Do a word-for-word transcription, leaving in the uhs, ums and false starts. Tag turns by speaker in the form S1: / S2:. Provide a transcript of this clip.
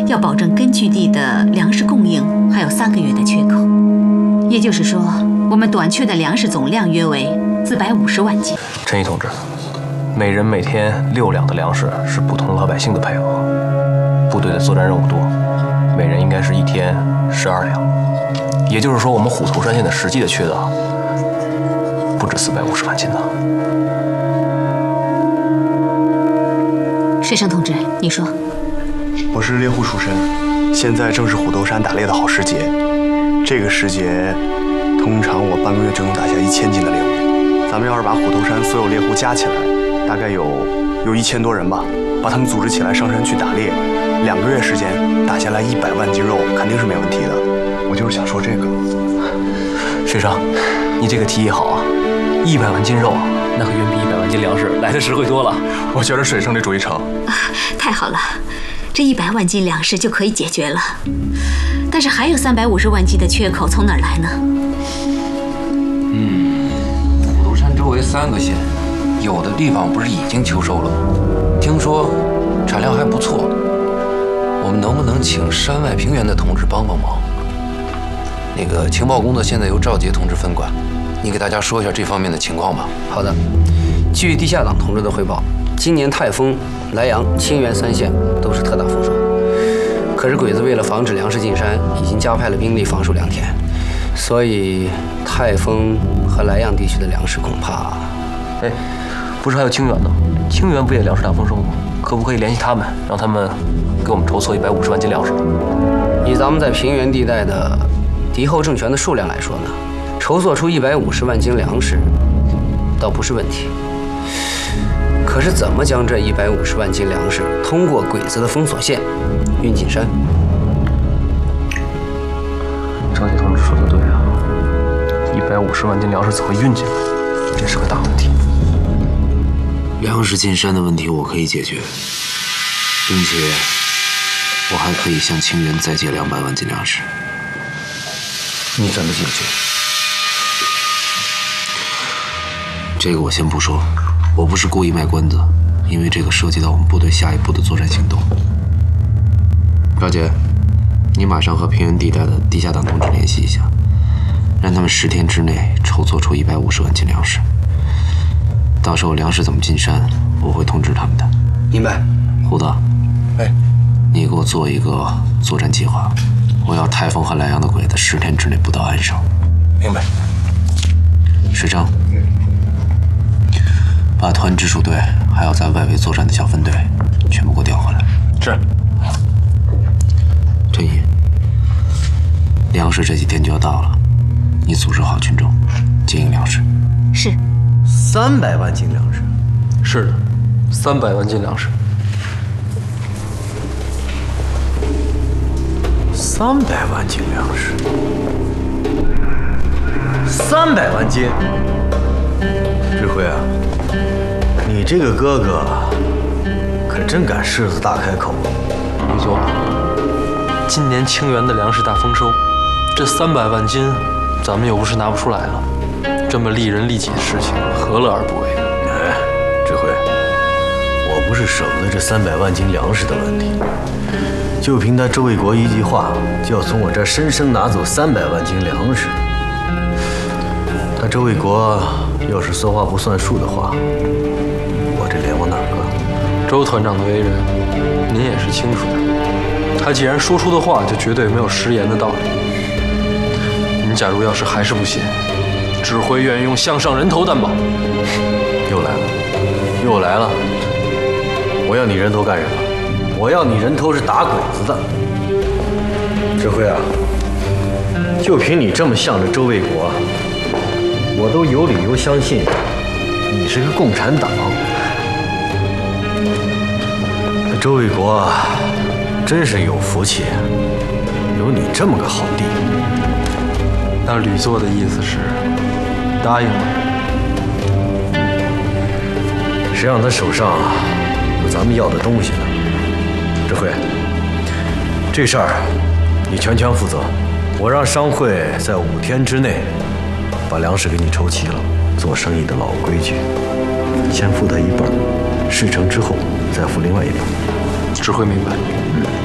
S1: 要保证根据地的粮食供应还有三个月的缺口，也就是说，我们短缺的粮食总量约为四百五十万斤。
S2: 陈毅同志，每人每天六两的粮食是普通老百姓的配额，部队的作战任务多，每人应该是一天十二两。也就是说，我们虎头山现在实际的缺的不止四百五十万斤呢。
S1: 水生同志，你说。
S3: 我是猎户出身，现在正是虎头山打猎的好时节。这个时节，通常我半个月就能打下一千斤的猎物。咱们要是把虎头山所有猎户加起来，大概有有一千多人吧，把他们组织起来上山去打猎，两个月时间打下来一百万斤肉，肯定是没问题的。我就是想说这个。
S2: 水生，你这个提议好啊，一百万斤肉，那可远比一百万斤粮食来的实惠多了。
S4: 我觉得水生这主意成。
S1: 啊，太好了，这一百万斤粮食就可以解决了。但是还有三百五十万斤的缺口从哪儿来呢？
S5: 嗯，虎头山周围三个县，有的地方不是已经秋收了吗？听说产量还不错。我们能不能请山外平原的同志帮帮忙？那个情报工作现在由赵杰同志分管，你给大家说一下这方面的情况吧。
S6: 好的，据地下党同志的汇报，今年泰丰、莱阳、清源三县都是特大丰收。可是鬼子为了防止粮食进山，已经加派了兵力防守良田，所以泰丰和莱阳地区的粮食恐怕……
S2: 哎，不是还有清源呢？清源不也粮食大丰收吗？可不可以联系他们，让他们给我们筹措一百五十万斤粮食？
S6: 以咱们在平原地带的敌后政权的数量来说呢，筹措出一百五十万斤粮食，倒不是问题。可是怎么将这一百五十万斤粮食通过鬼子的封锁线运进山？
S2: 赵杰同志说的对啊，一百五十万斤粮食怎么运进来？这是个大问题。
S7: 粮食进山的问题我可以解决，并且我还可以向清源再借两百万斤粮食。
S2: 你怎么解决？
S7: 这个我先不说，我不是故意卖关子，因为这个涉及到我们部队下一步的作战行动。赵杰，你马上和平原地带的地下党同志联系一下，让他们十天之内筹措出一百五十万斤粮食。到时候粮食怎么进山，我会通知他们的。
S6: 明白。
S7: 胡子，
S4: 哎，
S7: 你给我做一个作战计划，我要泰丰和莱阳的鬼子十天之内不到岸上。
S4: 明白。
S7: 水生，把团直属队还有在外围作战的小分队全部给我调回来。
S4: 是。
S7: 陈毅，粮食这几天就要到了，你组织好群众，经营粮食。
S1: 是。
S8: 三百万斤粮食。
S2: 是的，三百万斤粮食。
S8: 三百万斤粮食。三百万斤。智慧啊，你这个哥哥可真敢狮子大开口。
S2: 吕总，今年清源的粮食大丰收，这三百万斤，咱们又不是拿不出来了。这么利人利己的事情，何乐而不为？
S8: 哎，智慧，我不是省了这三百万斤粮食的问题，就凭他周卫国一句话，就要从我这儿生生拿走三百万斤粮食。他周卫国要是说话不算数的话，我这脸往哪儿搁？
S2: 周团长的为人，您也是清楚的。他既然说出的话，就绝对没有食言的道理。您假如要是还是不信，指挥愿意用项上人头担保。
S8: 又来了，又来了！我要你人头干什么？我要你人头是打鬼子的。指挥啊，就凭你这么向着周卫国，我都有理由相信你是个共产党。周卫国真是有福气，有你这么个好弟。
S2: 那吕作的意思是答应了？
S8: 谁让他手上有咱们要的东西呢？智慧，这事儿你全权负责。我让商会在五天之内把粮食给你筹齐了。做生意的老规矩，先付他一半，事成之后再付另外一半。
S2: 指挥明白。嗯。